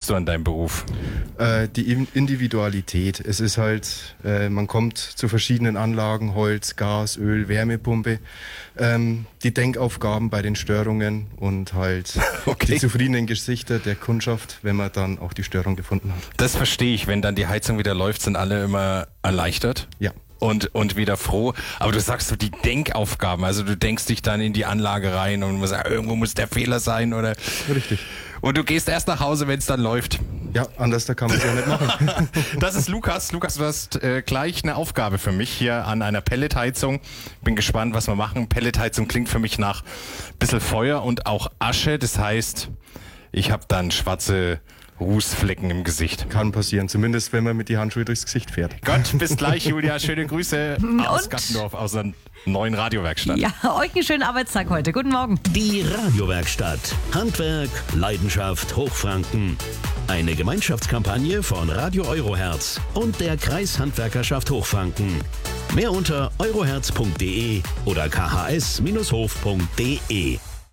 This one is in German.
du an deinem Beruf? Die Individualität. Es ist halt, man kommt zu verschiedenen Anlagen, Holz, Gas, Öl, Wärmepumpe. Die Denkaufgaben bei den Störungen und halt die zufriedenen Gesichter der Kundschaft, wenn man dann auch die Störung gefunden hat. Das verstehe ich. Wenn dann die Heizung wieder läuft, sind alle immer erleichtert. Ja. Und wieder froh. Aber du sagst so die Denkaufgaben, also du denkst dich dann in die Anlage rein und musst sagen, irgendwo muss der Fehler sein oder. Richtig. Und du gehst erst nach Hause, wenn es dann läuft. Ja, anders da kann man es ja nicht machen. Das ist Lukas. Lukas, du hast gleich eine Aufgabe für mich hier an einer Pelletheizung. Bin gespannt, was wir machen. Pelletheizung klingt für mich nach ein bisschen Feuer und auch Asche. Das heißt, ich habe dann schwarze Rußflecken im Gesicht. Kann passieren, zumindest wenn man mit die Handschuhe durchs Gesicht fährt. Gott, bis gleich, Julia. Schöne Grüße aus Gattendorf, aus der neuen Radiowerkstatt. Ja, euch einen schönen Arbeitstag heute. Guten Morgen. Die Radiowerkstatt. Handwerk, Leidenschaft, Hochfranken. Eine Gemeinschaftskampagne von Radio Eurohertz und der Kreishandwerkerschaft Hochfranken. Mehr unter eurohertz.de oder khs-hof.de.